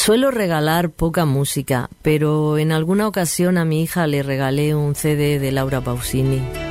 Suelo regalar poca música, pero en alguna ocasión a mi hija le regalé un CD de Laura Pausini.